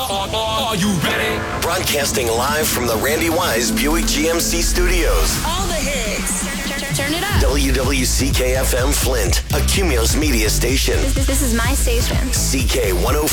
Are you ready? Broadcasting live from the Randy Wise Buick GMC Studios. All the hits. Turn it up. WWCK-FM Flint, a Cumulus media station. This is my station. CK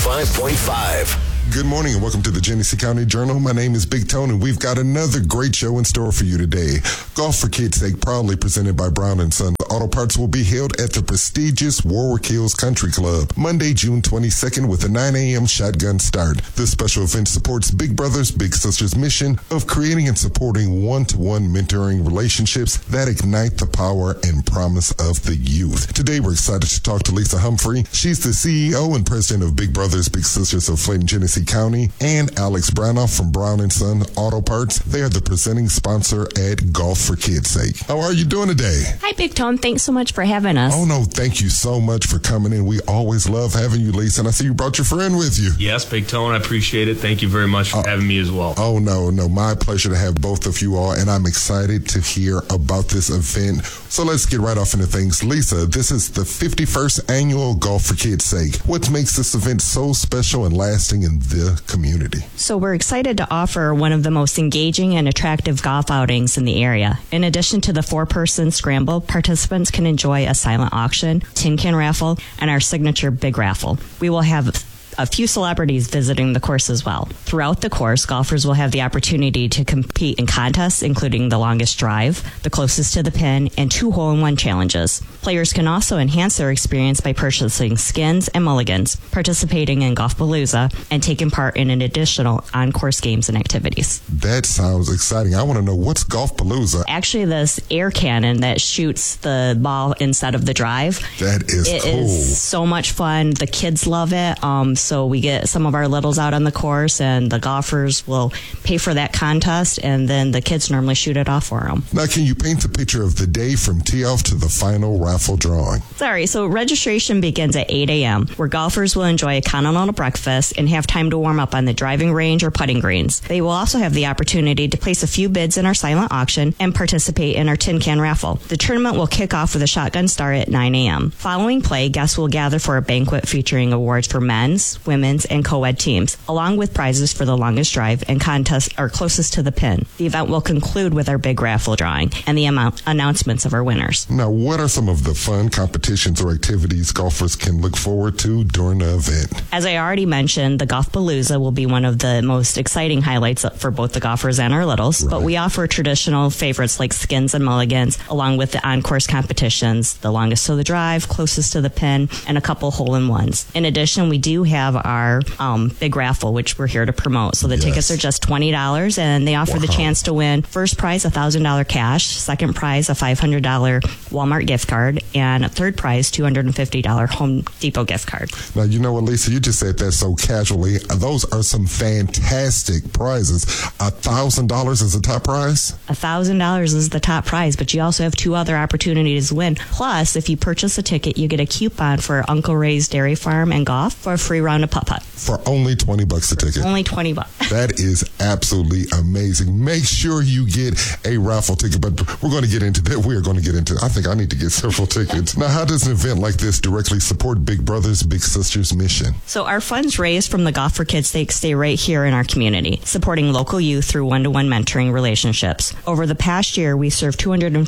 105.5. Good morning and welcome to the Genesee County Journal. My name is Big Tone and we've got another great show in store for you today. Golf for Kids' Sake, proudly presented by Brown & Son. Auto Parts will be held at the prestigious Warwick Hills Country Club, Monday, June 22nd with a 9 a.m. shotgun start. This special event supports Big Brothers Big Sisters mission of creating and supporting one-to-one mentoring relationships that ignite the power and promise of the youth. Today, we're excited to talk to Lisa Humphrey. She's the CEO and president of Big Brothers Big Sisters of Flint, Genesee County, and Alex Branoff from Brown & Son Auto Parts. They are the presenting sponsor at Golf for Kids' Sake. How are you doing today? Hi, Big Tone. Thanks so much for having us. Oh, no, thank you so much for coming in. We always love having you, Lisa, and I see you brought your friend with you. Yes, Big Tone, I appreciate it. Thank you very much for having me as well. Oh, no, my pleasure to have both of you all, and I'm excited to hear about this event. So let's get right off into things. Lisa, this is the 51st annual Golf for Kids' Sake. What makes this event so special and lasting in the community? So we're excited to offer one of the most engaging and attractive golf outings in the area. In addition to the 4-person scramble, participants can enjoy a silent auction, tin can raffle, and our signature big raffle. We will have a few celebrities visiting the course as well. Throughout the course, golfers will have the opportunity to compete in contests, including the longest drive, the closest to the pin, and 2 hole-in-one challenges. Players can also enhance their experience by purchasing skins and mulligans, participating in Golfpalooza, and taking part in an additional on-course games and activities. That sounds exciting. I want to know, what's Golfpalooza? Actually, this air cannon that shoots the ball instead of the drive. That is cool. It is so much fun. The kids love it. So we get some of our littles out on the course, and the golfers will pay for that contest, and then the kids normally shoot it off for them. Now, can you paint the picture of the day from tee-off to the final raffle drawing? Sorry, so registration begins at 8 a.m., where golfers will enjoy a continental breakfast and have time to warm up on the driving range or putting greens. They will also have the opportunity to place a few bids in our silent auction and participate in our tin can raffle. The tournament will kick off with a shotgun start at 9 a.m. Following play, guests will gather for a banquet featuring awards for men's, women's, and co-ed teams, along with prizes for the longest drive and contests are closest to the pin. The event will conclude with our big raffle drawing and the announcements of our winners. Now, what are some of the fun competitions or activities golfers can look forward to during the event? As I already mentioned, the Golfpalooza will be one of the most exciting highlights for both the golfers and our littles, Right. But we offer traditional favorites like skins and mulligans, along with the on-course competitions, the longest to the drive, closest to the pin, and a couple hole-in-ones. In addition, we do have our big raffle, which we're here to promote. So the tickets are just $20, and they offer the chance to win first prize $1,000 cash, second prize a $500 Walmart gift card, and a third prize $250 Home Depot gift card. Now, you know what, Lisa, you just said that so casually. Those are some fantastic prizes. $1,000 is the top prize? $1,000 is the top prize, but you also have 2 other opportunities to win. Plus, if you purchase a ticket, you get a coupon for Uncle Ray's Dairy Farm and Golf for a free round of putt-putt. For only $20 a ticket. Only $20. That is absolutely amazing. Make sure you get a raffle ticket, but we're going to get into that. We're going to get into, I think I need to get several tickets. Now, how does an event like this directly support Big Brothers Big Sisters mission? So our funds raised from the Golf for Kids Sake stay right here in our community, supporting local youth through one-to-one mentoring relationships. Over the past year, we served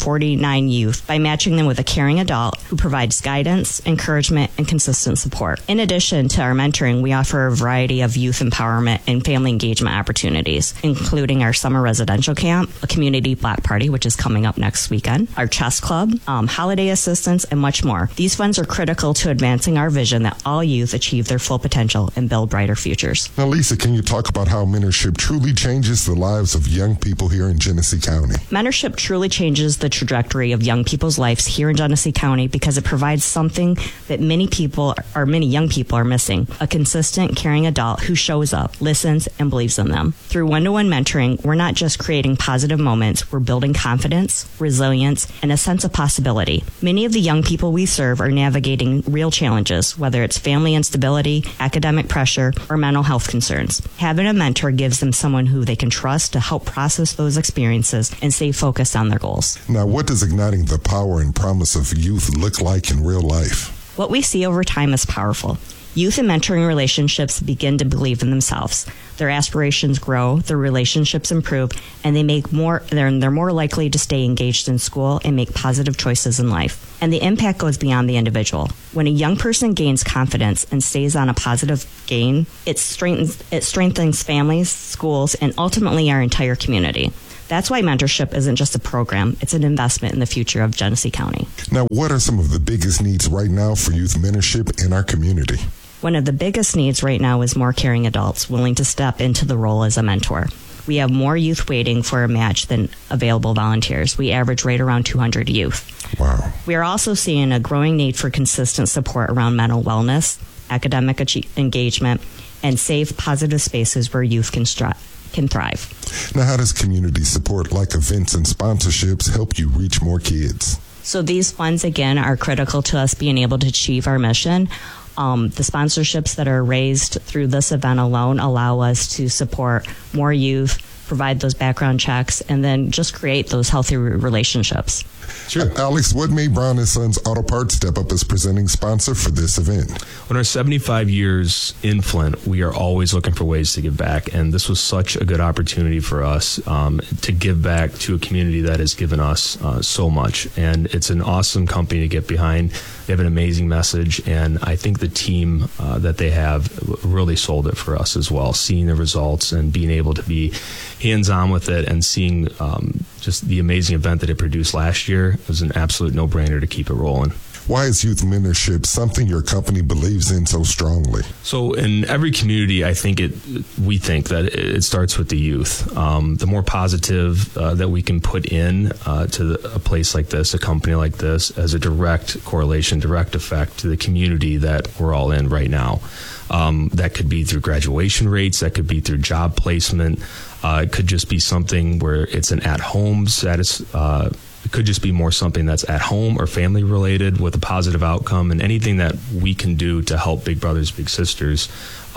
249 youth by matching them with a caring adult who provides guidance, encouragement, and consistent support. In addition to our mentoring, we offer a variety of youth empowerment and family engagement opportunities, including our summer residential camp, a community block party, which is coming up next weekend, our chess club, holiday assistance, and much more. These funds are critical to advancing our vision that all youth achieve their full potential and build brighter futures. Now, Lisa, can you talk about how mentorship truly changes the lives of young people here in Genesee County? Mentorship truly changes the trajectory of young people's lives here in Genesee County because it provides something that many young people are missing: a consistent, caring adult who shows up, listens, and believes in them. Through one-to-one mentoring, we're not just creating positive moments, we're building confidence, resilience, and a sense of possibility. Many of the young people we serve are navigating real challenges, whether it's family instability, academic pressure, or mental health concerns. Having a mentor gives them someone who they can trust to help process those experiences and stay focused on their goals. Now, what does igniting the power and promise of youth look like in real life? What we see over time is powerful. Youth and mentoring relationships begin to believe in themselves. Their aspirations grow, their relationships improve, and they're more likely to stay engaged in school and make positive choices in life. And the impact goes beyond the individual. When a young person gains confidence and stays on a positive gain, it strengthens families, schools, and ultimately our entire community. That's why mentorship isn't just a program, it's an investment in the future of Genesee County. Now, what are some of the biggest needs right now for youth mentorship in our community? One of the biggest needs right now is more caring adults willing to step into the role as a mentor. We have more youth waiting for a match than available volunteers. We average right around 200 youth. Wow. We are also seeing a growing need for consistent support around mental wellness, academic engagement, and safe, positive spaces where youth can thrive. Now, how does community support like events and sponsorships help you reach more kids? So these funds, again, are critical to us being able to achieve our mission. The sponsorships that are raised through this event alone allow us to support more youth, provide those background checks, and then just create those healthy relationships. Sure. Alex, what made Brown & Sons Auto Parts step up as presenting sponsor for this event? In our 75 years in Flint, we are always looking for ways to give back, and this was such a good opportunity for us to give back to a community that has given us so much. And it's an awesome company to get behind. They have an amazing message, and I think the team that they have really sold it for us as well, seeing the results and being able to be hands-on with it and seeing just the amazing event that it produced last year. It was an absolute no-brainer to keep it rolling. Why is youth mentorship something your company believes in so strongly? So in every community, we think that it starts with the youth. The more positive that we can put in to a place like this, a company like this, as a direct correlation, direct effect to the community that we're all in right now. That could be through graduation rates. That could be through job placement. It could just be something where it's an at-home status. It could just be more something that's at home or family related with a positive outcome, and anything that we can do to help Big Brothers Big Sisters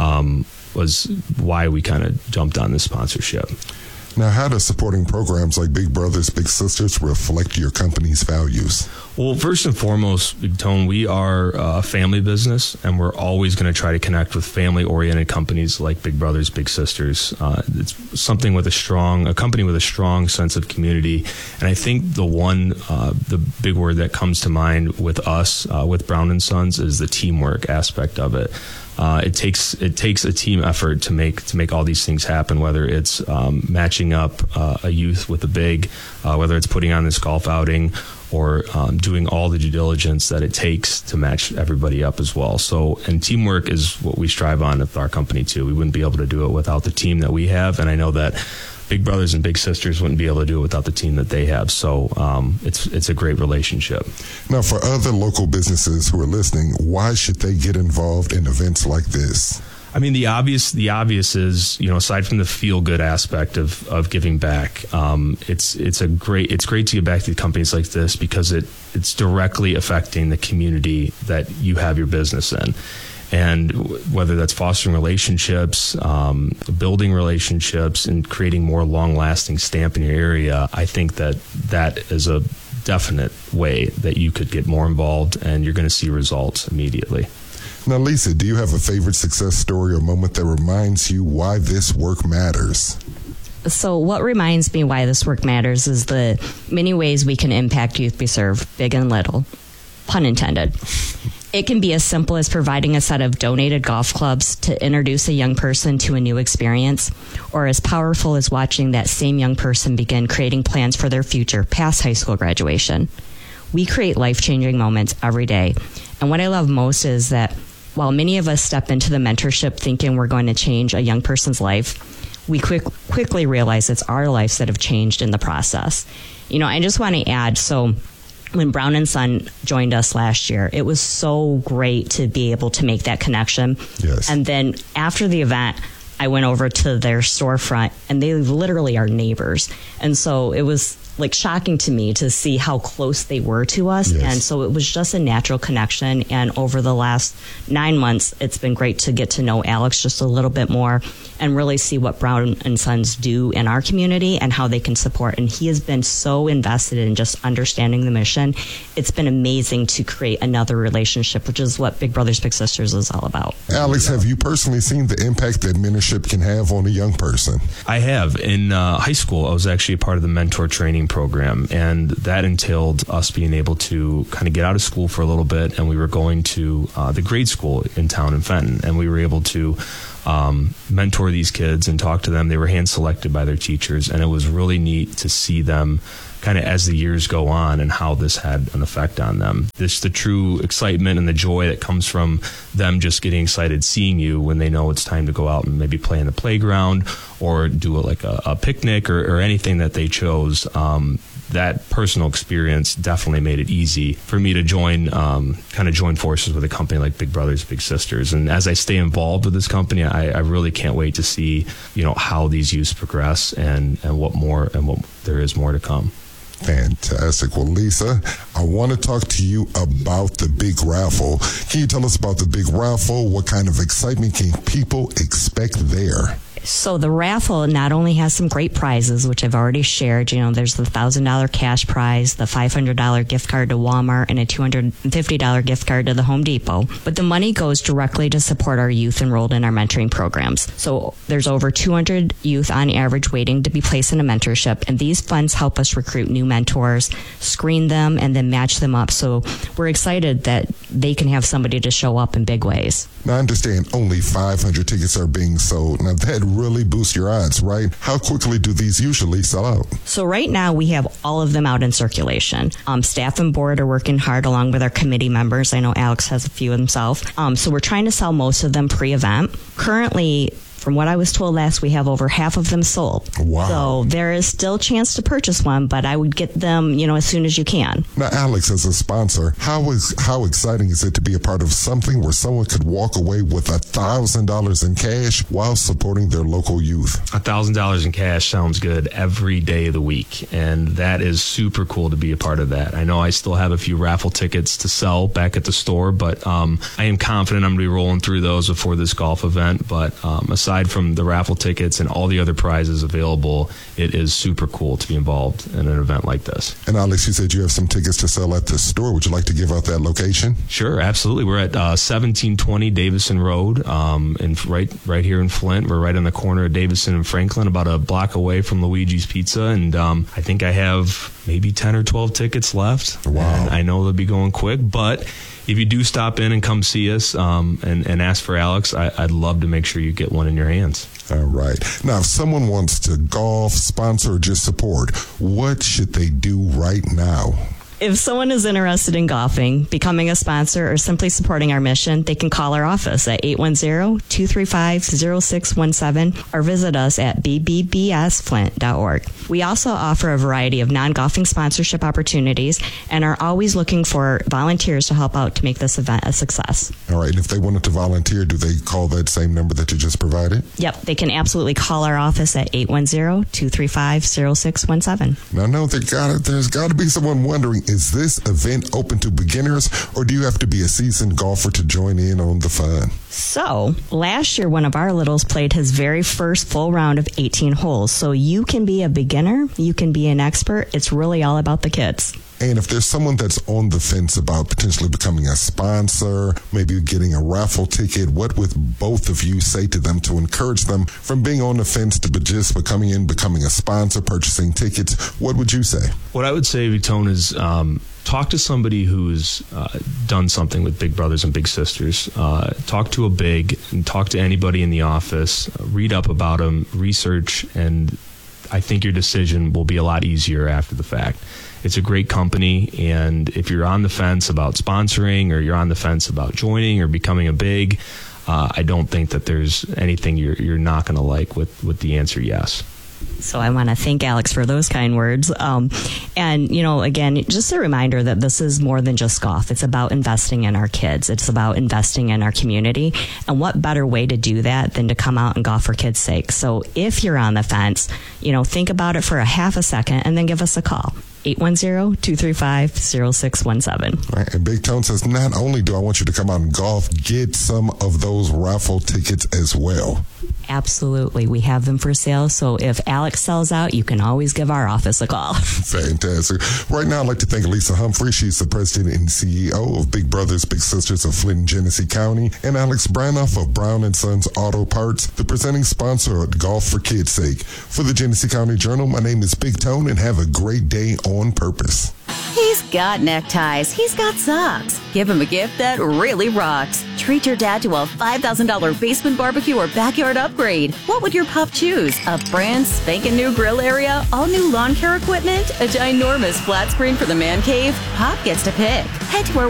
was why we kind of jumped on this sponsorship. Now, how does supporting programs like Big Brothers Big Sisters reflect your company's values? Well, first and foremost, Big Tone, we are a family business, and we're always going to try to connect with family-oriented companies like Big Brothers Big Sisters. It's something with a company with a strong sense of community, and I think the big word that comes to mind with us, with Brown & Sons, is the teamwork aspect of it. It takes a team effort to make all these things happen, whether it's matching up a youth with a big, whether it's putting on this golf outing, or doing all the due diligence that it takes to match everybody up as well. So, and teamwork is what we strive on at our company too. We wouldn't be able to do it without the team that we have, and I know that Big Brothers and Big Sisters wouldn't be able to do it without the team that they have. So it's a great relationship. Now, for other local businesses who are listening, why should they get involved in events like this? I mean, the obvious is, aside from the feel good aspect of giving back, it's great to give back to companies like this because it's directly affecting the community that you have your business in. And whether that's fostering relationships, building relationships, and creating more long-lasting stamp in your area, I think that is a definite way that you could get more involved, and you're going to see results immediately. Now, Lisa, do you have a favorite success story or moment that reminds you why this work matters? So what reminds me why this work matters is the many ways we can impact youth we serve, big and little, pun intended. It can be as simple as providing a set of donated golf clubs to introduce a young person to a new experience, or as powerful as watching that same young person begin creating plans for their future past high school graduation. We create life-changing moments every day. And what I love most is that while many of us step into the mentorship thinking we're going to change a young person's life, we quickly realize it's our lives that have changed in the process. I just want to add, so when Brown & Son joined us last year, it was so great to be able to make that connection. Yes. And then after the event, I went over to their storefront, and they literally are neighbors. And so it was like shocking to me to see how close they were to us. Yes. And so it was just a natural connection. And over the last 9 months, it's been great to get to know Alex just a little bit more and really see what Brown and Sons do in our community and how they can support. And he has been so invested in just understanding the mission. It's been amazing to create another relationship, which is what Big Brothers Big Sisters is all about. Alex, have you personally seen the impact that mentorship can have on a young person? I have. In high school, I was actually a part of the mentor training program, and that entailed us being able to kind of get out of school for a little bit, and we were going to the grade school in town in Fenton, and we were able to mentor these kids and talk to them. They were hand-selected by their teachers, and it was really neat to see them kind of as the years go on and how this had an effect on them. This the true excitement and the joy that comes from them just getting excited seeing you when they know it's time to go out and maybe play in the playground or do a picnic or anything that they chose. That personal experience definitely made it easy for me to join forces with a company like Big Brothers Big Sisters. And as I stay involved with this company, I really can't wait to see how these youths progress and what there is more to come. Fantastic. Well, Lisa, I want to talk to you about the big raffle. Can you tell us about the big raffle? What kind of excitement can people expect there? So the raffle not only has some great prizes, which I've already shared. There's the $1,000 cash prize, the $500 gift card to Walmart, and a $250 gift card to the Home Depot. But the money goes directly to support our youth enrolled in our mentoring programs. So there's over 200 youth on average waiting to be placed in a mentorship, and these funds help us recruit new mentors, screen them, and then match them up. So we're excited that they can have somebody to show up in big ways. Now, I understand only 500 tickets are being sold. Now, that really boosts your odds, right? How quickly do these usually sell out? So right now, we have all of them out in circulation. Staff and board are working hard along with our committee members. I know Alex has a few himself. So we're trying to sell most of them pre-event. Currently, from what I was told last, we have over half of them sold. Wow. So there is still a chance to purchase one, but I would get them, as soon as you can. Now, Alex, as a sponsor, how exciting is it to be a part of something where someone could walk away with $1,000 in cash while supporting their local youth? $1,000 in cash sounds good every day of the week, and that is super cool to be a part of that. I know I still have a few raffle tickets to sell back at the store, but I am confident I'm going to be rolling through those before this golf event. But aside from the raffle tickets and all the other prizes available, it is super cool to be involved in an event like this. And Alex, you said you have some tickets to sell at the store. Would you like to give out that location? Sure, absolutely. We're at 1720 Davison Road, right here in Flint. We're right on the corner of Davison and Franklin, about a block away from Luigi's Pizza. And I think I have maybe 10 or 12 tickets left. Wow. And I know they'll be going quick, but if you do stop in and come see us and ask for Alex, I'd love to make sure you get one in your hands. All right. Now, if someone wants to golf, sponsor, or just support, what should they do right now? If someone is interested in golfing, becoming a sponsor, or simply supporting our mission, they can call our office at 810-235-0617 or visit us at bbbsflint.org. We also offer a variety of non-golfing sponsorship opportunities and are always looking for volunteers to help out to make this event a success. All right. And if they wanted to volunteer, do they call that same number that you just provided? Yep. They can absolutely call our office at 810-235-0617. Now, I know there's got to be someone wondering, is this event open to beginners, or do you have to be a seasoned golfer to join in on the fun? So, last year, one of our littles played his very first full round of 18 holes. So you can be a beginner, you can be an expert. It's really all about the kids. And if there's someone that's on the fence about potentially becoming a sponsor, maybe getting a raffle ticket, what would both of you say to them to encourage them from being on the fence to just becoming a sponsor, purchasing tickets? What would you say? What I would say, Vitone, is talk to somebody who's done something with Big Brothers and Big Sisters. Talk to a big, and talk to anybody in the office. Read up about them, research, and I think your decision will be a lot easier after the fact. It's a great company, and if you're on the fence about sponsoring, or you're on the fence about joining or becoming a big, I don't think that there's anything you're not going to like with the answer yes. So I want to thank Alex for those kind words. And, you know, again, just a reminder that this is more than just golf. It's about investing in our kids. It's about investing in our community. And what better way to do that than to come out and golf for kids' sake? So if you're on the fence, you know, think about it for a half a second and then give us a call. 810-235-0617. Right, and Big Tone says, not only do I want you to come out and golf, get some of those raffle tickets as well. Absolutely. We have them for sale. So if Alex sells out, you can always give our office a call. Fantastic. Right now, I'd like to thank Lisa Humphrey. She's the president and CEO of Big Brothers Big Sisters of Flint, Genesee County, and Alex Branoff of Brown & Sons Auto Parts, the presenting sponsor of Golf for Kids' Sake. For the Genesee County Journal, my name is Big Tone, and have a great day on purpose. He's got neckties. He's got socks. Give him a gift that really rocks. Treat your dad to a $5,000 basement barbecue or backyard upgrade. What would your pup choose? A brand spanking new grill area? All new lawn care equipment? A ginormous flat screen for the man cave? Pop gets to pick. Head to our